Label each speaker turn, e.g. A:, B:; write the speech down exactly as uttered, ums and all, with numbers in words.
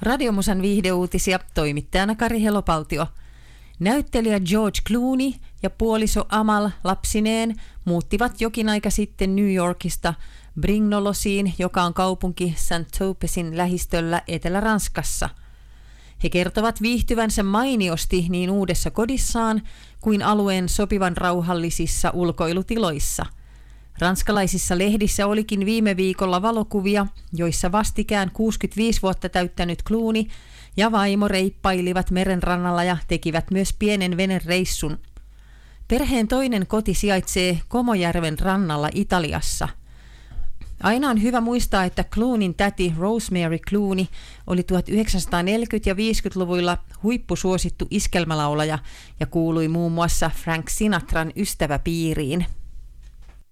A: Radiomusan viihdeuutisia, toimittajana Kari Helopaltio. Näyttelijä George Clooney ja puoliso Amal lapsineen muuttivat jokin aika sitten New Yorkista Brignolosiin, joka on kaupunki Saint-Tropesin lähistöllä Etelä-Ranskassa. He kertovat viihtyvänsä mainiosti niin uudessa kodissaan kuin alueen sopivan rauhallisissa ulkoilutiloissa. Ranskalaisissa lehdissä olikin viime viikolla valokuvia, joissa vastikään kuusikymmentäviisi vuotta täyttänyt Clooney ja vaimo reippailivat merenrannalla ja tekivät myös pienen venereissun. Perheen toinen koti sijaitsee Komojärven rannalla Italiassa. Aina on hyvä muistaa, että Clooneyn täti Rosemary Clooney oli tuhatyhdeksänsataaneljäkymmentä- ja viisikymmentäluvuilla huippusuosittu iskelmälaulaja ja kuului muun muassa Frank Sinatran ystäväpiiriin.